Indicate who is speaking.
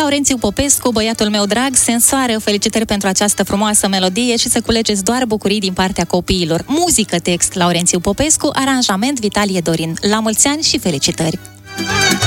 Speaker 1: Laurențiu Popescu, băiatul meu drag, se însoară, felicitări pentru această frumoasă melodie și să culegeți doar bucurii din partea copiilor. Muzică, text, Laurențiu Popescu, aranjament, Vitalie Dorin. La mulți ani și felicitări!